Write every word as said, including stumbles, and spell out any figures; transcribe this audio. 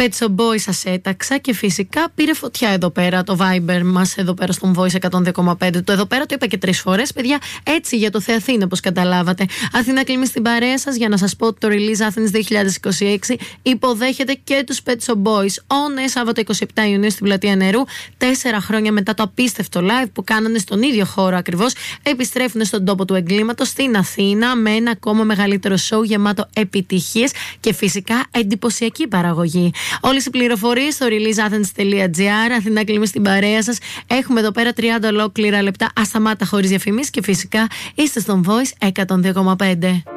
Pet Shop Boys σας έταξα και φυσικά πήρε φωτιά εδώ πέρα το Viber μας, εδώ πέρα στον Voice εκατόν δύο κόμμα πέντε. Το εδώ πέρα το είπα και τρεις φορές, παιδιά, έτσι για το Θεαθήνα, όπως καταλάβατε. Αθήνα κλείνει στην παρέα σας για να σας πω ότι το Release Athens δύο χιλιάδες είκοσι έξι υποδέχεται και τους Pet Shop Boys. On Σάββατο είκοσι επτά Ιουνίου στην Πλατεία Νερού, τέσσερα χρόνια μετά το απίστευτο live που κάνανε στον ίδιο χώρο ακριβώς, επιστρέφουν στον τόπο του εγκλήματος στην Αθήνα με ένα ακόμα μεγαλύτερο show γεμάτο επιτυχίες και φυσικά εντυπωσιακή παραγωγή. Όλες οι πληροφορίες στο release athens τελεία gr. Αθηνά κλείνουμε στην παρέα σας. Έχουμε εδώ πέρα τριάντα ολόκληρα λεπτά ασταμάτα χωρίς διαφημίσεις και φυσικά είστε στον Voice εκατόν δύο κόμμα πέντε.